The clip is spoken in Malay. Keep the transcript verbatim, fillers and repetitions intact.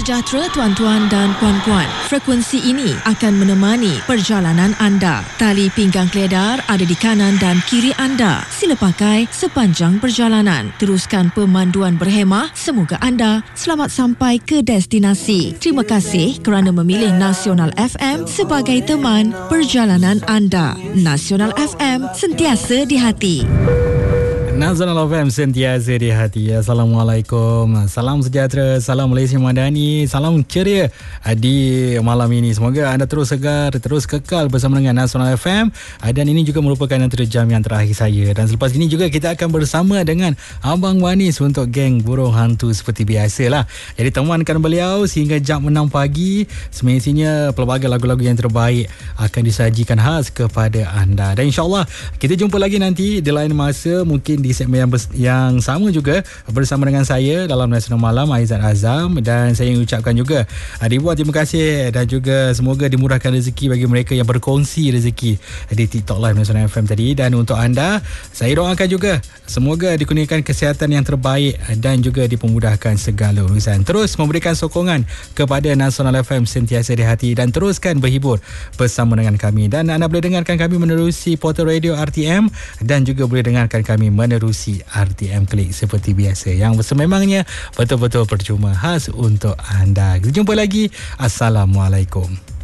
sejahtera tuan-tuan dan puan-puan. Frekuensi ini akan menemani perjalanan anda. Tali pinggang keledar ada di kanan dan kiri anda. Sila pakai sepanjang perjalanan. Teruskan pemanduan berhemah. Semoga anda selamat sampai ke destinasi. Terima kasih kerana memilih Nasional F M sebagai teman perjalanan anda. Nasional F M, sentiasa di hati. Nasional F M, sentiasa di hati. Assalamualaikum, salam sejahtera, salam Malaysia Madani, salam ceria di malam ini. Semoga anda terus segar, terus kekal bersama dengan Nasional F M. Dan ini juga merupakan antara jam yang terakhir saya. Dan selepas ini juga kita akan bersama dengan Abang Wanis untuk geng Burung Hantu seperti biasalah. Jadi temankan beliau sehingga jam enam pagi. Semestinya pelbagai lagu-lagu yang terbaik akan disajikan khas kepada anda. Dan insyaAllah kita jumpa lagi nanti di lain masa, mungkin di di segmen yang, yang sama juga bersama dengan saya dalam Nasional Malam, Aizat Azam. Dan saya ingin ucapkan juga ribuan terima kasih dan juga semoga dimurahkan rezeki bagi mereka yang berkongsi rezeki di TikTok Live Nasional F M tadi. Dan untuk anda, saya doakan juga semoga dikurniakan kesihatan yang terbaik dan juga dipermudahkan segala urusan. Terus memberikan sokongan kepada Nasional F M sentiasa di hati dan teruskan berhibur bersama dengan kami. Dan anda boleh dengarkan kami menerusi portal radio R T M dan juga boleh dengarkan kami menerusi Menerusi R T M Klik seperti biasa, yang sememangnya betul-betul percuma khas untuk anda. Kita jumpa lagi. Assalamualaikum.